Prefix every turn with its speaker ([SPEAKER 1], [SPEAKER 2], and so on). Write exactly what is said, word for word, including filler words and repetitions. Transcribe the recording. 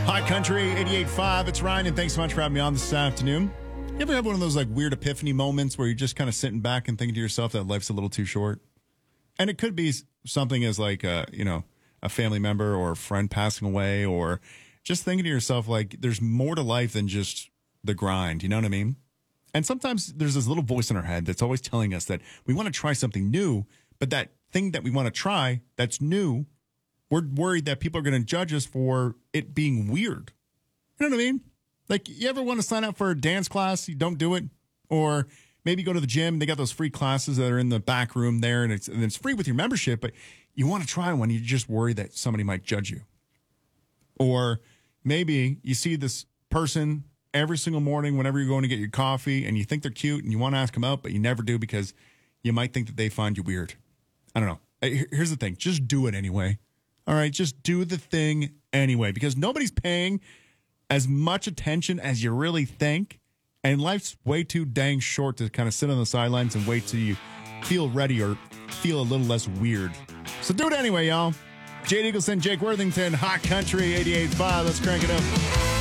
[SPEAKER 1] Hot Country eighty-eight point five. It's Ryan, and thanks so much for having me on this afternoon. You ever have one of those like weird epiphany moments where you're just kind of sitting back and thinking to yourself that life's a little too short? And it could be something as like a, you know, a family member or a friend passing away, or just thinking to yourself like there's more to life than just the grind. You know what I mean? And sometimes there's this little voice in our head that's always telling us that we want to try something new, but that thing that we want to try that's new, we're worried that people are going to judge us for it being weird. You know what I mean? Like, you ever want to sign up for a dance class, you don't do it? Or maybe go to the gym, they got those free classes that are in the back room there, and it's, and it's free with your membership, but you want to try one, you just worry that somebody might judge you. Or maybe you see this person every single morning whenever you're going to get your coffee, and you think they're cute, and you want to ask them out, but you never do because you might think that they find you weird. I don't know. Here's the thing. Just do it anyway. All right? Just do the thing anyway, because nobody's paying as much attention as you really think, and life's way too dang short to kind of sit on the sidelines and wait till you feel ready or feel a little less weird. So do it anyway, y'all. Jade Eagleson, Jake Worthington, Hot Country eighty-eight point five. Let's crank it up.